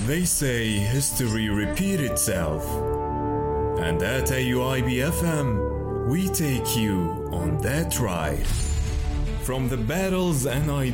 They say history repeats itself. And at AUIB FM, we take you on that ride. From the battles and ideas